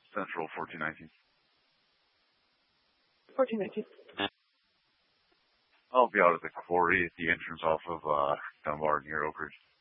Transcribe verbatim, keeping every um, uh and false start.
Central fourteen nineteen. fourteen nineteen. I'll be out at the quarry at the entrance off of uh, Dunbar near Oak Ridge.